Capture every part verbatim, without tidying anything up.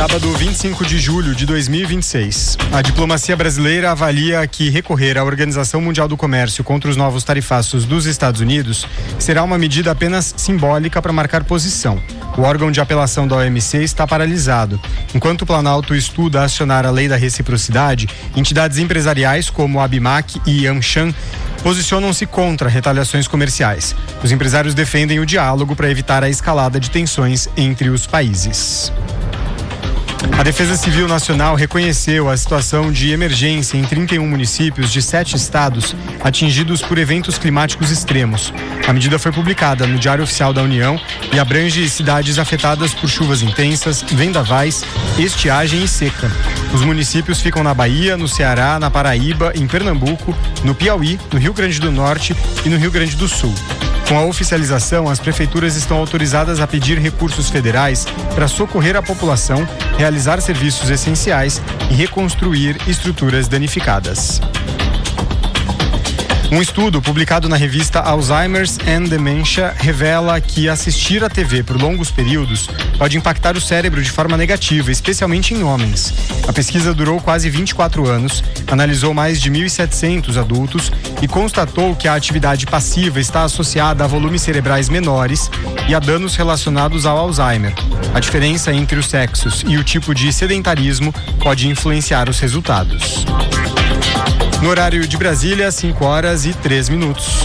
Sábado, vinte e cinco de julho de dois mil e vinte e seis. A diplomacia brasileira avalia que recorrer à Organização Mundial do Comércio contra os novos tarifaços dos Estados Unidos será uma medida apenas simbólica para marcar posição. O órgão de apelação da O M C está paralisado. Enquanto o Planalto estuda acionar a lei da reciprocidade, entidades empresariais como a ABIMAQ e AmCham posicionam-se contra retaliações comerciais. Os empresários defendem o diálogo para evitar a escalada de tensões entre os países. A Defesa Civil Nacional reconheceu a situação de emergência em trinta e um municípios de sete estados atingidos por eventos climáticos extremos. A medida foi publicada no Diário Oficial da União e abrange cidades afetadas por chuvas intensas, vendavais, estiagem e seca. Os municípios ficam na Bahia, no Ceará, na Paraíba, em Pernambuco, no Piauí, no Rio Grande do Norte e no Rio Grande do Sul. Com a oficialização, as prefeituras estão autorizadas a pedir recursos federais para socorrer a população, realizar serviços essenciais e reconstruir estruturas danificadas. Um estudo publicado na revista Alzheimer's and Dementia revela que assistir à T V por longos períodos pode impactar o cérebro de forma negativa, especialmente em homens. A pesquisa durou quase vinte e quatro anos, analisou mais de mil e setecentos adultos e constatou que a atividade passiva está associada a volumes cerebrais menores e a danos relacionados ao Alzheimer. A diferença entre os sexos e o tipo de sedentarismo pode influenciar os resultados. No horário de Brasília, cinco horas e três minutos.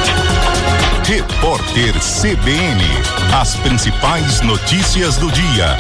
Repórter C B N. As principais notícias do dia.